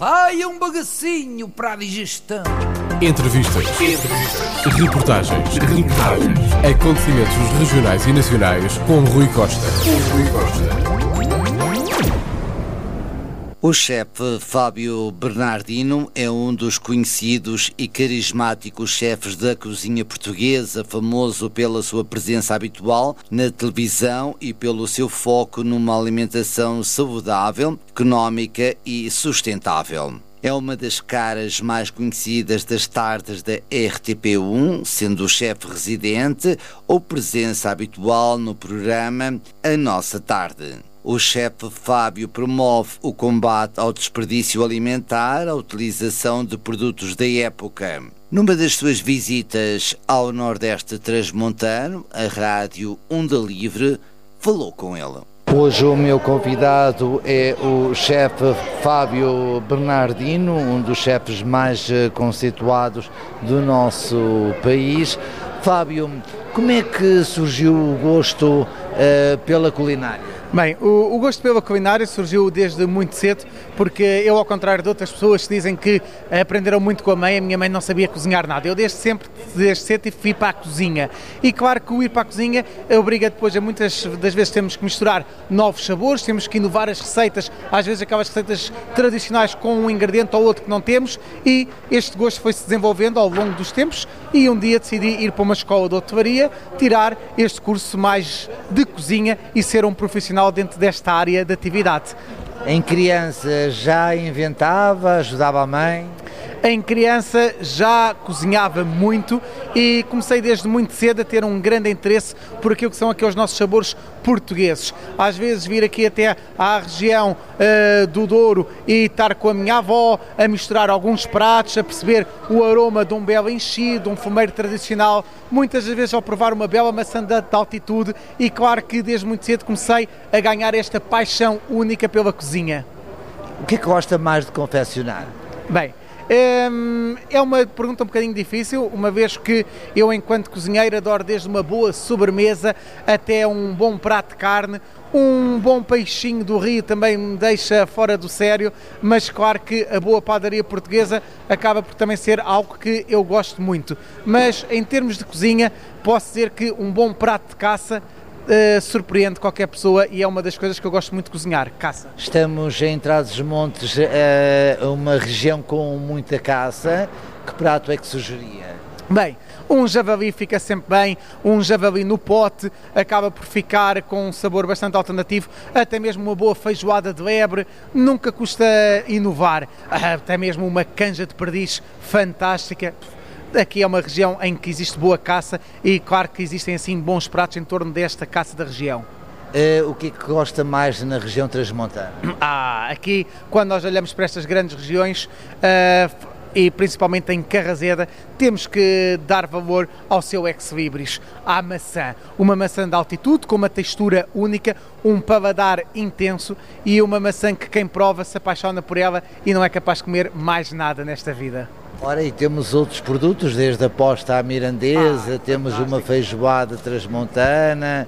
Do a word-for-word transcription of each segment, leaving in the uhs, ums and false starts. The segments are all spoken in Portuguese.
Saia um bagacinho para a digestão. Entrevistas. Entrevistas. Reportagens. Reportagens. Acontecimentos regionais e nacionais com Rui Costa. Rui Costa. O chefe Fábio Bernardino é um dos conhecidos e carismáticos chefes da cozinha portuguesa, famoso pela sua presença habitual na televisão e pelo seu foco numa alimentação saudável, económica e sustentável. É uma das caras mais conhecidas das tardes da R T P um, sendo o chefe residente ou presença habitual no programa A Nossa Tarde. O chefe Fábio promove o combate ao desperdício alimentar, a utilização de produtos da época. Numa das suas visitas ao Nordeste Transmontano, a rádio Onda Livre falou com ele. Hoje o meu convidado é o chefe Fábio Bernardino, um dos chefes mais conceituados do nosso país. Fábio, como é que surgiu o gosto uh, pela culinária? Bem, o, o gosto pela culinária surgiu desde muito cedo, porque eu, ao contrário de outras pessoas que dizem que aprenderam muito com a mãe, a minha mãe não sabia cozinhar nada. Eu desde sempre, desde cedo, fui para a cozinha. E claro que o ir para a cozinha obriga depois a muitas das vezes temos que misturar novos sabores, temos que inovar as receitas, às vezes aquelas receitas tradicionais com um ingrediente ou outro que não temos, e este gosto foi-se desenvolvendo ao longo dos tempos e um dia decidi ir para uma escola de hotelaria, tirar este curso mais de cozinha e ser um profissional dentro desta área de atividade. Em criança já inventava, ajudava a mãe? Em criança já cozinhava muito e comecei desde muito cedo a ter um grande interesse por aquilo que são aqueles nossos sabores portugueses. Às vezes vir aqui até à região uh, do Douro e estar com a minha avó a misturar alguns pratos, a perceber o aroma de um belo enchido, um fumeiro tradicional, muitas vezes ao provar uma bela maçã de altitude, e claro que desde muito cedo comecei a ganhar esta paixão única pela cozinha. O que é que gosta mais de confeccionar? Bem, é uma pergunta um bocadinho difícil, uma vez que eu, enquanto cozinheiro, adoro desde uma boa sobremesa até um bom prato de carne. Um bom peixinho do rio também me deixa fora do sério, mas claro que a boa padaria portuguesa acaba por também ser algo que eu gosto muito. Mas em termos de cozinha, posso dizer que um bom prato de caça Uh, surpreende qualquer pessoa e é uma das coisas que eu gosto muito de cozinhar, caça. Estamos em Trás-os-Montes, uh, uma região com muita caça. Que prato é que sugeria? Bem, um javali fica sempre bem, um javali no pote acaba por ficar com um sabor bastante alternativo, até mesmo uma boa feijoada de lebre, nunca custa inovar, até mesmo uma canja de perdiz fantástica. Aqui é uma região em que existe boa caça e claro que existem assim bons pratos em torno desta caça da região. Uh, o que é que gosta mais na região transmontana? Ah, aqui quando nós olhamos para estas grandes regiões uh, e principalmente em Carraseda, temos que dar valor ao seu ex-libris, à maçã. Uma maçã de altitude com uma textura única, um paladar intenso e uma maçã que quem prova se apaixona por ela e não é capaz de comer mais nada nesta vida. Ora, e temos outros produtos, desde a posta à mirandesa, ah, temos fantástico. Uma feijoada transmontana.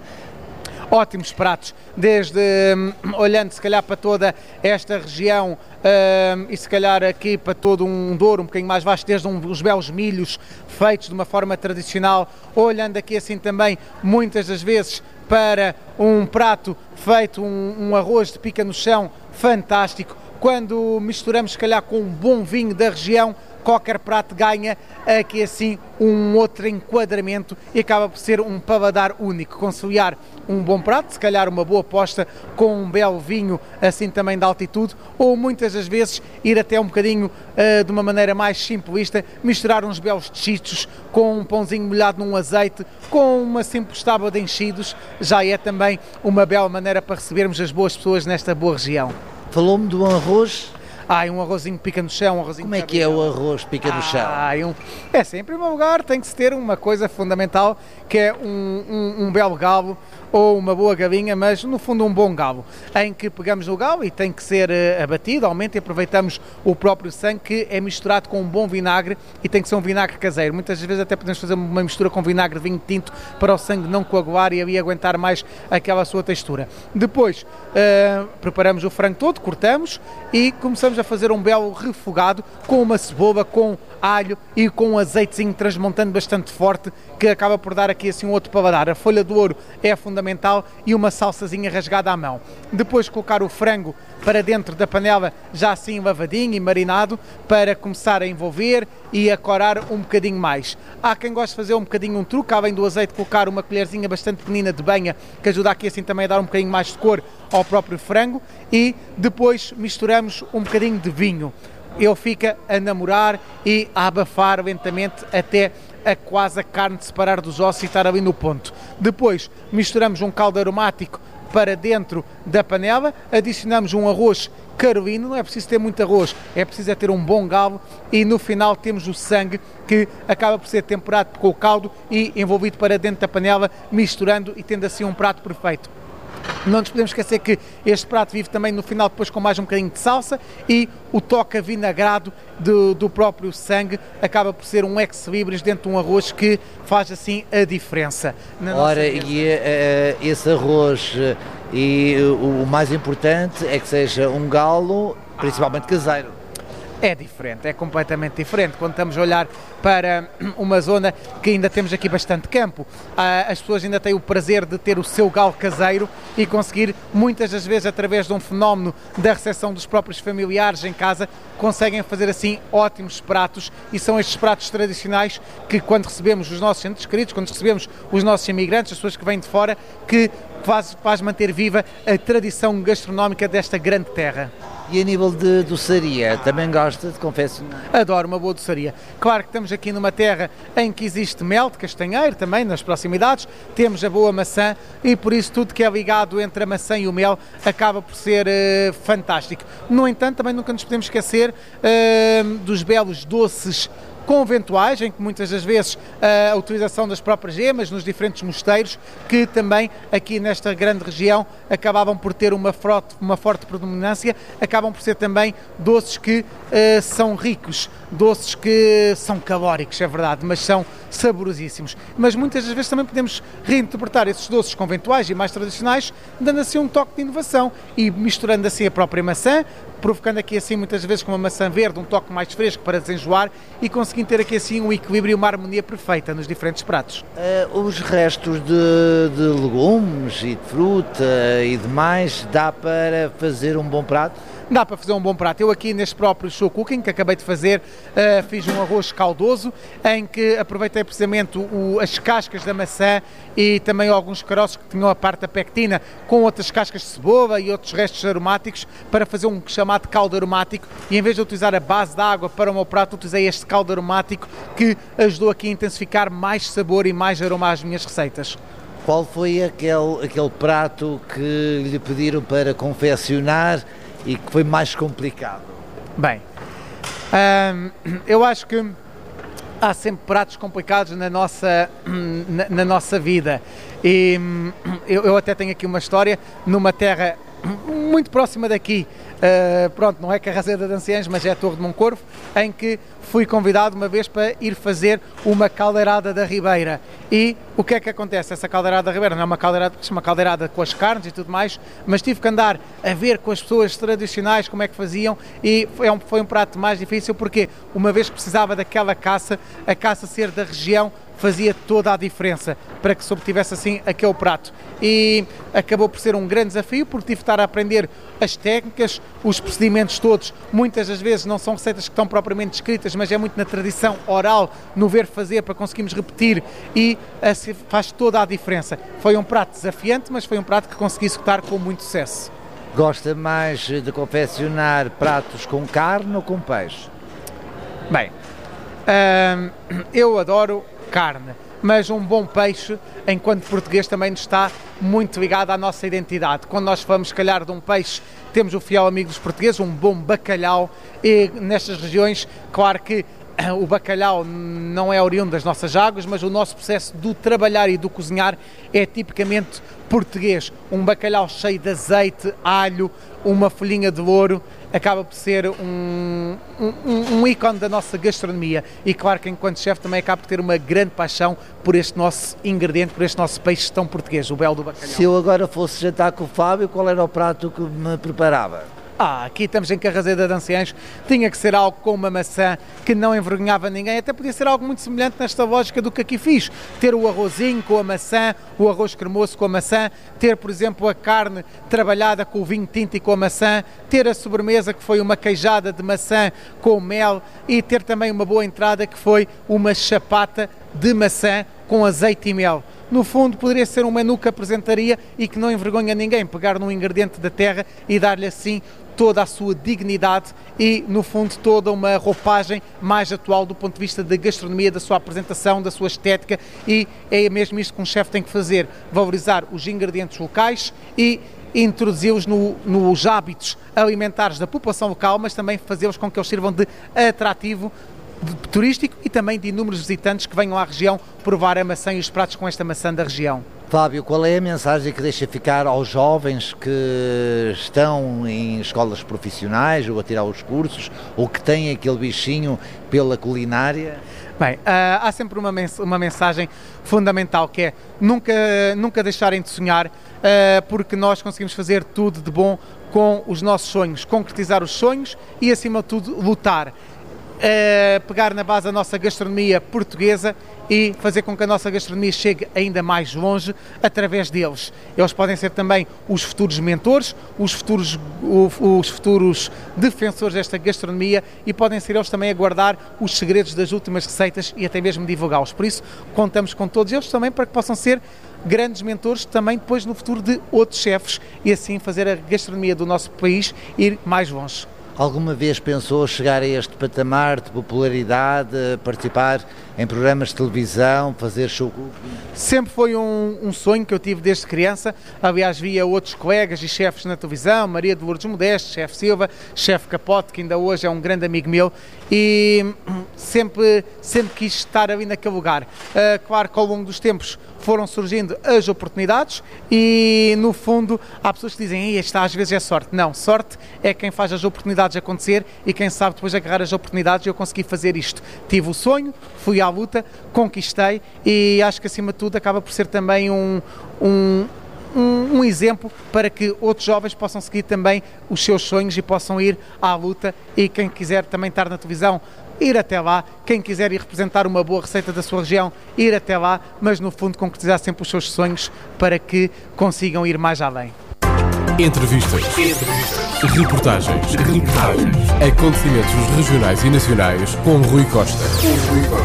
Ótimos pratos, desde, um, olhando se calhar para toda esta região um, e se calhar aqui para todo um Douro um bocadinho mais vasto, desde um, os belos milhos feitos de uma forma tradicional, olhando aqui assim também muitas das vezes para um prato feito, um, um arroz de pica no chão fantástico. Quando misturamos se calhar com um bom vinho da região, qualquer prato ganha aqui assim um outro enquadramento e acaba por ser um paladar único. Conciliar um bom prato, se calhar uma boa posta com um belo vinho assim também de altitude, ou muitas das vezes ir até um bocadinho uh, de uma maneira mais simplista, misturar uns belos chichos com um pãozinho molhado num azeite, com uma simples tábua de enchidos, já é também uma bela maneira para recebermos as boas pessoas nesta boa região. Falou-me do arroz. Ah, um arrozinho pica no chão, um arrozinho... Como é que é o arroz pica no chão? Ah, um... É assim, em primeiro lugar tem que se ter uma coisa fundamental, que é um, um, um belo galo ou uma boa galinha, mas no fundo um bom galo, em que pegamos no galo e tem que ser uh, abatido, aumenta e aproveitamos o próprio sangue, que é misturado com um bom vinagre e tem que ser um vinagre caseiro. Muitas vezes até podemos fazer uma mistura com vinagre de vinho tinto para o sangue não coagular e ali aguentar mais aquela sua textura. Depois uh, preparamos o frango todo, cortamos e começamos estamos a fazer um belo refogado com uma cebola, com alho e com um azeitezinho transmontando bastante forte, que acaba por dar aqui assim um outro paladar. A folha de ouro é fundamental e uma salsazinha rasgada à mão. Depois colocar o frango para dentro da panela, já assim lavadinho e marinado, para começar a envolver e a corar um bocadinho mais. Há quem goste de fazer um bocadinho um truque, além do azeite, colocar uma colherzinha bastante pequenina de banha, que ajuda aqui assim também a dar um bocadinho mais de cor ao próprio frango, e depois misturamos um bocadinho de vinho. Ele fica a namorar e a abafar lentamente até a quase a carne separar dos ossos e estar ali no ponto. Depois misturamos um caldo aromático para dentro da panela, adicionamos um arroz carolino, não é preciso ter muito arroz, é preciso é ter um bom galo, e no final temos o sangue, que acaba por ser temperado com o caldo e envolvido para dentro da panela, misturando e tendo assim um prato perfeito. Não nos podemos esquecer que este prato vive também no final depois com mais um bocadinho de salsa, e o toque avinagrado do, do próprio sangue acaba por ser um ex-libris dentro de um arroz que faz assim a diferença. Ora, e uh, esse arroz, uh, e uh, o mais importante é que seja um galo, principalmente caseiro. É diferente, é completamente diferente. Quando estamos a olhar para uma zona que ainda temos aqui bastante campo, as pessoas ainda têm o prazer de ter o seu galo caseiro e conseguir, muitas das vezes, através de um fenómeno da recepção dos próprios familiares em casa, conseguem fazer assim ótimos pratos, e são estes pratos tradicionais que, quando recebemos os nossos entes queridos, quando recebemos os nossos imigrantes, as pessoas que vêm de fora, que faz, faz manter viva a tradição gastronómica desta grande terra. E a nível de doçaria, também gosta de confeccionar? Adoro uma boa doçaria. Claro que estamos aqui numa terra em que existe mel de castanheiro, também nas proximidades, temos a boa maçã, e por isso tudo que é ligado entre a maçã e o mel acaba por ser uh, fantástico. No entanto, também nunca nos podemos esquecer uh, dos belos doces conventuais, em que muitas das vezes a utilização das próprias gemas nos diferentes mosteiros, que também aqui nesta grande região acabam por ter uma forte, uma forte predominância, acabam por ser também doces que uh, são ricos, doces que são calóricos, é verdade, mas são saborosíssimos. Mas muitas das vezes também podemos reinterpretar esses doces conventuais e mais tradicionais, dando assim um toque de inovação e misturando assim a própria maçã, provocando aqui assim muitas vezes com uma maçã verde um toque mais fresco para desenjoar, e conseguindo ter aqui assim um equilíbrio e uma harmonia perfeita nos diferentes pratos. Uh, os restos de, de legumes e de fruta e demais, dá para fazer um bom prato? Dá para fazer um bom prato. Eu aqui neste próprio show cooking que acabei de fazer, uh, fiz um arroz caldoso, em que aproveitei precisamente o, as cascas da maçã e também alguns caroços que tinham a parte da pectina, com outras cascas de cebola e outros restos aromáticos, para fazer um chamado caldo aromático, e em vez de utilizar a base da água para o meu prato, utilizei este caldo aromático, que ajudou aqui a intensificar mais sabor e mais aroma às minhas receitas. Qual foi aquele, aquele prato que lhe pediram para confeccionar e que foi mais complicado? Bem, hum, eu acho que há sempre pratos complicados na nossa, na, na nossa vida, e eu, eu até tenho aqui uma história numa terra muito próxima daqui, uh, pronto, não é Carrazeira de Anciães, mas é a Torre de Moncorvo, em que fui convidado uma vez para ir fazer uma caldeirada da Ribeira. E o que é que acontece? Essa caldeirada da Ribeira não é uma caldeirada, é uma caldeirada com as carnes e tudo mais, mas tive que andar a ver com as pessoas tradicionais como é que faziam, e foi um, foi um prato mais difícil, porque uma vez que precisava daquela caça, a caça ser da região fazia toda a diferença para que se obtivesse assim aquele prato, e acabou por ser um grande desafio, porque tive de estar a aprender as técnicas, os procedimentos todos. Muitas das vezes não são receitas que estão propriamente descritas, mas é muito na tradição oral, no ver fazer, para conseguirmos repetir, e assim faz toda a diferença. Foi um prato desafiante, mas foi um prato que consegui executar com muito sucesso. Gosta mais de confeccionar pratos com carne ou com peixe? Bem, hum, eu adoro carne, mas um bom peixe, enquanto português, também nos está muito ligado à nossa identidade. Quando nós falamos, se calhar, de um peixe, temos o fiel amigo dos portugueses, um bom bacalhau, e nestas regiões, claro que o bacalhau não é oriundo das nossas águas, mas o nosso processo do trabalhar e do cozinhar é tipicamente português. Um bacalhau cheio de azeite, alho, uma folhinha de louro, acaba por ser um, um, um ícone da nossa gastronomia, e claro que enquanto chefe também acaba por ter uma grande paixão por este nosso ingrediente, por este nosso peixe tão português, o belo do bacalhau. Se eu agora fosse jantar com o Fábio, qual era o prato que me preparava? Ah, aqui estamos em Carrazedo de Anciães, tinha que ser algo com uma maçã que não envergonhava ninguém, até podia ser algo muito semelhante nesta lógica do que aqui fiz, ter o arrozinho com a maçã, o arroz cremoso com a maçã, ter, por exemplo, a carne trabalhada com o vinho tinto e com a maçã, ter a sobremesa que foi uma queijada de maçã com mel e ter também uma boa entrada que foi uma chapata de maçã com azeite e mel. No fundo, poderia ser um menu que apresentaria e que não envergonha ninguém, pegar num ingrediente da terra e dar-lhe assim toda a sua dignidade e, no fundo, toda uma roupagem mais atual do ponto de vista da gastronomia, da sua apresentação, da sua estética, e é mesmo isto que um chefe tem que fazer, valorizar os ingredientes locais e introduzi-los no, nos hábitos alimentares da população local, mas também fazê-los com que eles sirvam de atrativo turístico e também de inúmeros visitantes que venham à região provar a maçã e os pratos com esta maçã da região. Fábio, qual é a mensagem que deixa ficar aos jovens que estão em escolas profissionais ou a tirar os cursos ou que têm aquele bichinho pela culinária? Bem, uh, há sempre uma, mens uma mensagem fundamental que é nunca, nunca deixarem de sonhar, uh, porque nós conseguimos fazer tudo de bom com os nossos sonhos, concretizar os sonhos e, acima de tudo, lutar. Uh, pegar na base a nossa gastronomia portuguesa e fazer com que a nossa gastronomia chegue ainda mais longe através deles. Eles podem ser também os futuros mentores, os futuros, os futuros defensores desta gastronomia e podem ser eles também a guardar os segredos das últimas receitas e até mesmo divulgá-los. Por isso, contamos com todos eles também para que possam ser grandes mentores também depois no futuro de outros chefes e assim fazer a gastronomia do nosso país ir mais longe. Alguma vez pensou chegar a este patamar de popularidade, participar em programas de televisão, fazer show? Sempre foi um, um sonho que eu tive desde criança. Aliás, via outros colegas e chefes na televisão, Maria de Lourdes Modesto, chefe Silva, chefe Capote, que ainda hoje é um grande amigo meu, e sempre, sempre quis estar ali naquele lugar. Uh, claro que ao longo dos tempos foram surgindo as oportunidades e, no fundo, há pessoas que dizem esta às vezes é sorte. Não, sorte é quem faz as oportunidades acontecer e quem sabe depois agarrar as oportunidades e eu consegui fazer isto. Tive o sonho, fui à luta, conquistei e acho que acima de tudo acaba por ser também um, um, um, um exemplo para que outros jovens possam seguir também os seus sonhos e possam ir à luta e quem quiser também estar na televisão, ir até lá, quem quiser ir representar uma boa receita da sua região, ir até lá, mas no fundo concretizar sempre os seus sonhos para que consigam ir mais além. Entrevistas. Entrevistas. Reportagens. Reportagens. Acontecimentos regionais e nacionais com Rui Costa. Rui Costa.